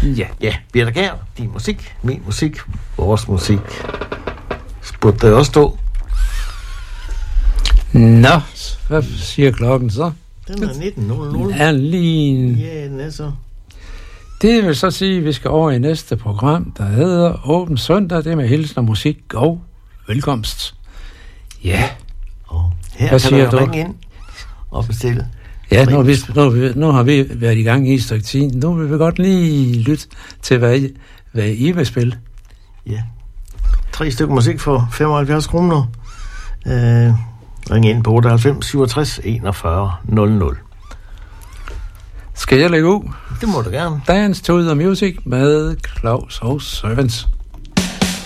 Ja, Birte Kjær, din musik, min musik, vores musik. Burde det også stå? Nå, hvad siger klokken så? Den er 19.00. Er lige... Ja, den er så. Det vil så sige, at vi skal over i næste program, der hedder Åben Søndag. Det med hilsen og musik og velkomst. Ja. Og her hvad kan du ringe ind og bestille. Ja, nu har vi været i gang i et stykke tid. Nu vil vi godt lige lytte til, hvad I vil spille. Ja. 3 stykker musik for 75 kroner. Ring ind på 98 67 41 00. Skal jeg lægge ud? Det må du gerne. Dance to the Music med Claus og Servants.